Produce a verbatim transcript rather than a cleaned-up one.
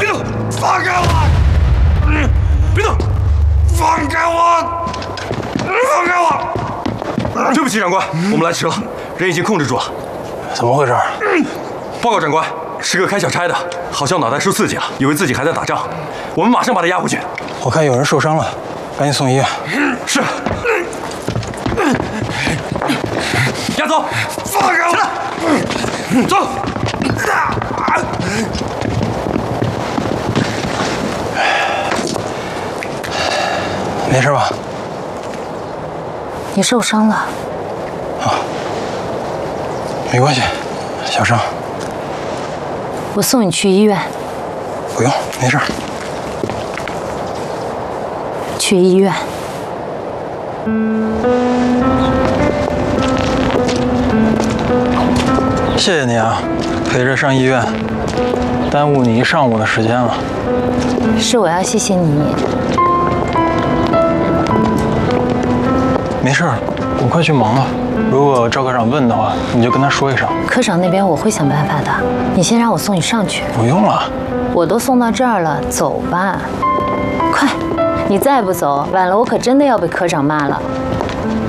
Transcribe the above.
别动！放开我！嗯，别动！放开我！放开我！对不起，长官，我们来迟了，人已经控制住了。 怎么回事？ 报告长官，是个开小差的，好像脑袋受刺激了，以为自己还在打仗。我们马上把他押回去。 我看有人受伤了，赶紧送医院。 是。押走！放开我！走！ 没事吧？ 你受伤了？ 啊，没关系，小伤。 我送你去医院。 不用，没事。 去医院。 谢谢你啊，陪着上医院，耽误你一上午的时间了。 是我要谢谢你。 没事，我快去忙了。如果赵科长问的话，你就跟他说一声。 科长那边我会想办法的，你先让我送你上去。 不用了， 我都送到这儿了，走吧。快，你再不走，晚了我可真的要被科长骂了。